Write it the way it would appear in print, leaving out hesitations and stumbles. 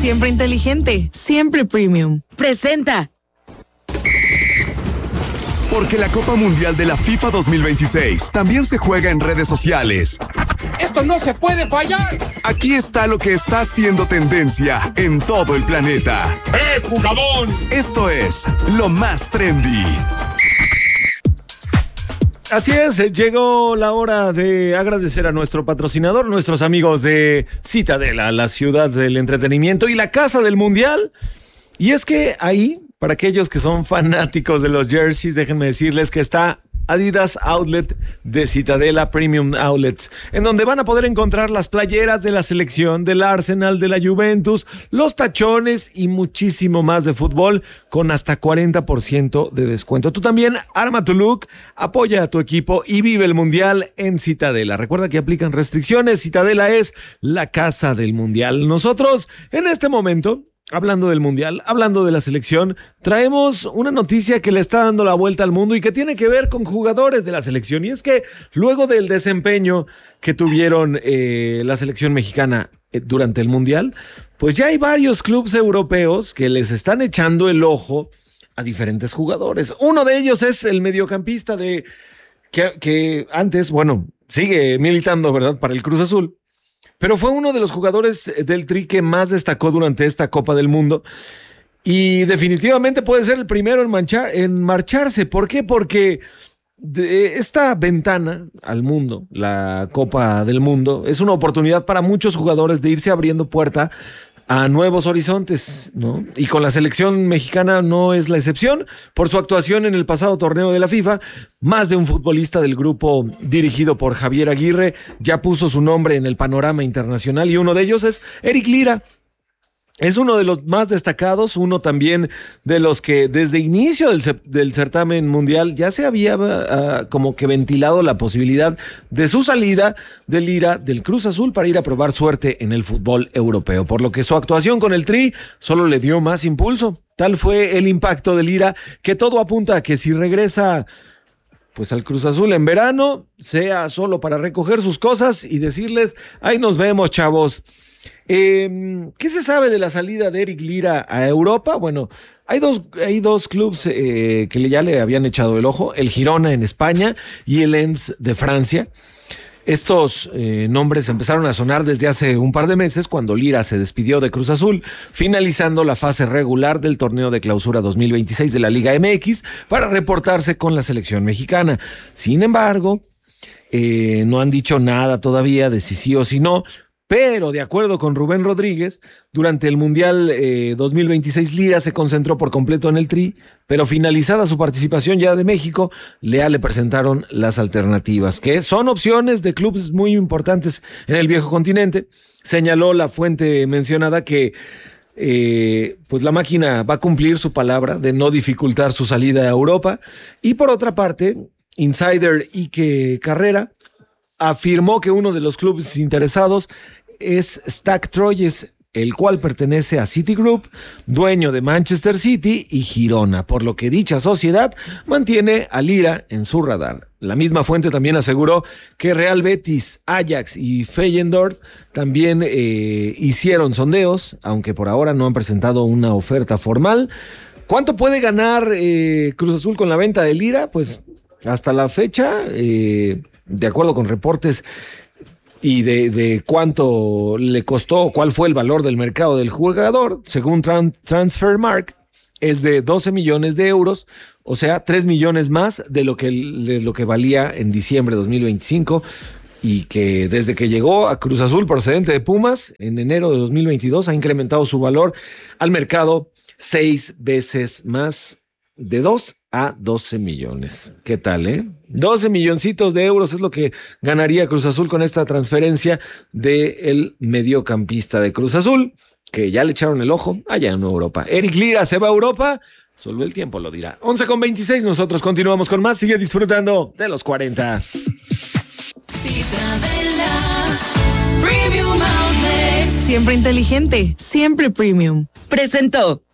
Siempre inteligente, siempre premium. Presenta. Porque la Copa Mundial de la FIFA 2026 también se juega en redes sociales. ¡Esto no se puede fallar! Aquí está lo que está haciendo tendencia en todo el planeta. ¡Jugadón! Esto es lo más trendy. Así es, llegó la hora de agradecer a nuestro patrocinador, nuestros amigos de Citadela, la ciudad del entretenimiento y la casa del mundial. Y es que ahí, para aquellos que son fanáticos de los jerseys, déjenme decirles que está Adidas Outlet de Citadela Premium Outlets, en donde van a poder encontrar las playeras de la selección, del Arsenal, de la Juventus, los tachones y muchísimo más de fútbol con hasta 40% de descuento. Tú también arma tu look, apoya a tu equipo y vive el Mundial en Citadela. Recuerda que aplican restricciones, Citadela es la casa del Mundial. Nosotros, en este momento, hablando del Mundial, hablando de la selección, traemos una noticia que le está dando la vuelta al mundo y que tiene que ver con jugadores de la selección. Y es que luego del desempeño que tuvieron la selección mexicana durante el Mundial, pues ya hay varios clubes europeos que les están echando el ojo a diferentes jugadores. Uno de ellos es el mediocampista que antes, bueno, sigue militando, ¿verdad?, para el Cruz Azul. Pero fue uno de los jugadores del Tri que más destacó durante esta Copa del Mundo y definitivamente puede ser el primero en marcharse. ¿Por qué? Porque esta ventana al mundo, la Copa del Mundo, es una oportunidad para muchos jugadores de irse abriendo puerta a nuevos horizontes, ¿no? Y con la selección mexicana no es la excepción. Por su actuación en el pasado torneo de la FIFA, más de un futbolista del grupo dirigido por Javier Aguirre ya puso su nombre en el panorama internacional y uno de ellos es Eric Lira. Es uno de los más destacados, uno también de los que desde inicio del certamen mundial ya se había como que ventilado la posibilidad de su salida de Lira del Cruz Azul para ir a probar suerte en el fútbol europeo, por lo que su actuación con el Tri solo le dio más impulso. Tal fue el impacto de Lira que todo apunta a que si regresa pues al Cruz Azul en verano, sea solo para recoger sus cosas y decirles, ahí nos vemos, chavos. ¿Qué se sabe de la salida de Eric Lira a Europa? Bueno, hay dos clubes que ya le habían echado el ojo, el Girona en España y el Lens de Francia. Estos nombres empezaron a sonar desde hace un par de meses cuando Lira se despidió de Cruz Azul, finalizando la fase regular del torneo de clausura 2026 de la Liga MX para reportarse con la selección mexicana. Sin embargo, no han dicho nada todavía de si sí o si no. Pero de acuerdo con Rubén Rodríguez, durante el Mundial 2026 Lira se concentró por completo en el Tri, pero finalizada su participación ya de México, le presentaron las alternativas, que son opciones de clubes muy importantes en el viejo continente. Señaló la fuente mencionada que pues la máquina va a cumplir su palabra de no dificultar su salida a Europa. Y por otra parte, Insider Ike Carrera afirmó que uno de los clubes interesados es Stade Troyes, el cual pertenece a Citigroup, dueño de Manchester City y Girona, por lo que dicha sociedad mantiene a Lira en su radar. La misma fuente también aseguró que Real Betis, Ajax y Feyenoord también hicieron sondeos, aunque por ahora no han presentado una oferta formal. ¿Cuánto puede ganar Cruz Azul con la venta de Lira? Pues hasta la fecha, de acuerdo con reportes y de cuánto le costó, cuál fue el valor del mercado del jugador, según Transfermarkt, es de 12 millones de euros, o sea, 3 millones más de lo que valía en diciembre de 2025, y que desde que llegó a Cruz Azul procedente de Pumas, en enero de 2022, ha incrementado su valor al mercado 6 veces más, de 2 a 12 millones. ¿Qué tal, 12 milloncitos de euros es lo que ganaría Cruz Azul con esta transferencia del mediocampista de Cruz Azul, que ya le echaron el ojo allá en Europa. Eric Lira se va a Europa, solo el tiempo lo dirá. 11:26, nosotros continuamos con más. Sigue disfrutando de los 40. Siempre inteligente, siempre premium. Presentó.